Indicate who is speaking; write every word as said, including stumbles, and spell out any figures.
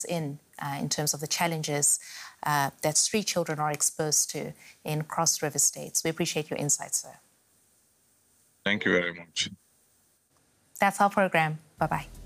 Speaker 1: in uh, in terms of the challenges uh, that street children are exposed to in Cross River states. We appreciate your insights, sir.
Speaker 2: Thank you very much.
Speaker 1: That's our program. Bye-bye.